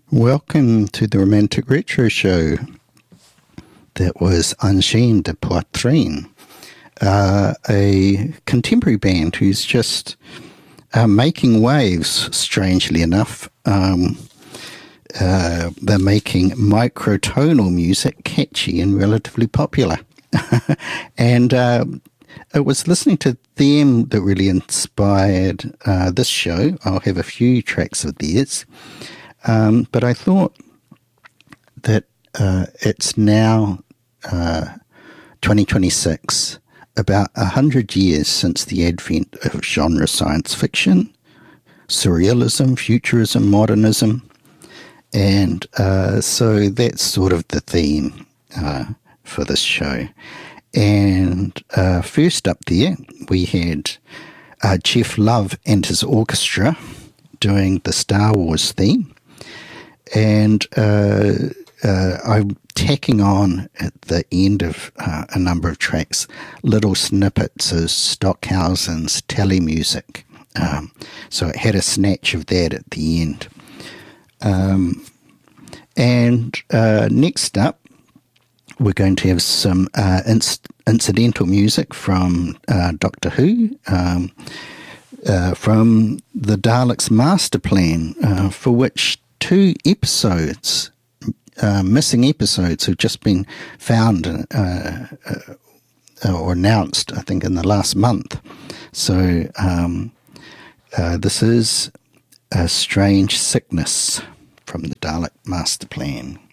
Welcome to the Romantic Retro Show. That was Angine de Poitrine, a contemporary band who's just making waves, strangely enough. They're making microtonal music catchy and relatively popular. And it was listening to them that really inspired this show. I'll have a few tracks of theirs. But I thought that it's now 2026, about 100 years since the advent of genre science fiction, surrealism, futurism, modernism, and so that's sort of the theme for this show. And first up there, we had Jeff Love and his orchestra doing the Star Wars theme. And I'm tacking on at the end of a number of tracks little snippets of Stockhausen's telemusic. So it had a snatch of that at the end. And next up, we're going to have some incidental music from Doctor Who, from the Daleks' Master Plan, for which two episodes, missing episodes, have just been found or announced, I think, in the last month. So this is A Strange Sickness from the Dalek Master Plan.